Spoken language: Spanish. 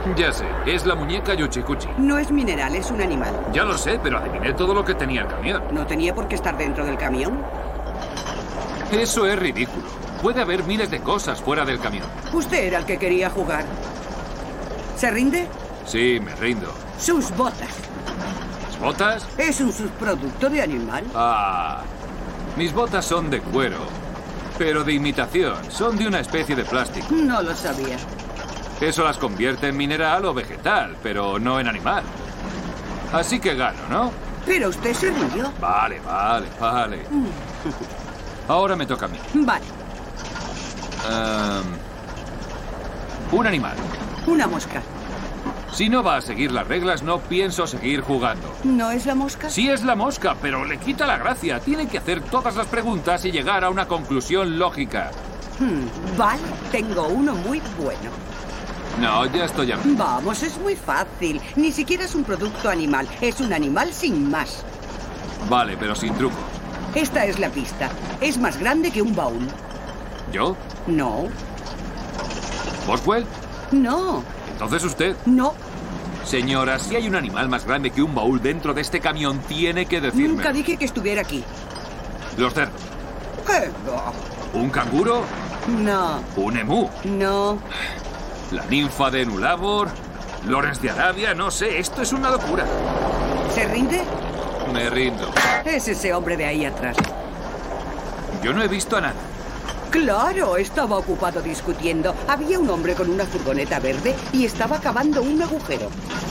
Ya sé, es la muñeca Yuchikuchi. No es mineral, es un animal. Ya lo sé, pero adiviné todo lo que tenía el camión. ¿No tenía por qué estar dentro del camión? Eso es ridículo. Puede haber miles de cosas fuera del camión. Usted era el que quería jugar. ¿Se rinde? Sí, me rindo. Sus botas. ¿Las botas? ¿Es un subproducto de animal? Ah, mis botas son de cuero, pero de imitación. Son de una especie de plástico. No lo sabía. Eso las convierte en mineral o vegetal, pero no en animal. Así que gano, ¿no? Pero usted se rindió. Vale. Ahora me toca a mí. Vale. Un animal. Una mosca. Si no va a seguir las reglas, no pienso seguir jugando. ¿No es la mosca? Sí es la mosca, pero le quita la gracia. Tiene que hacer todas las preguntas y llegar a una conclusión lógica. Vale, tengo uno muy bueno. No, ya estoy a... Vamos, es muy fácil. Ni siquiera es un producto animal. Es un animal sin más. Vale, pero sin trucos. Esta es la pista. Es más grande que un baúl. ¿Yo? No. ¿Boswell? No. Entonces usted. No. Señora, si hay un animal más grande que un baúl dentro de este camión, tiene que decirme. Nunca dije que estuviera aquí. Los cerdos. ¿Qué no? ¿Un canguro? No. ¿Un emú? No. ¿La ninfa de Nulavor? ¿Lawrence de Arabia? No sé, esto es una locura. ¿Se rinde? Me rindo. Es ese hombre de ahí atrás. Yo no he visto a nada. Claro, estaba ocupado discutiendo. Había un hombre con una furgoneta verde y estaba cavando un agujero.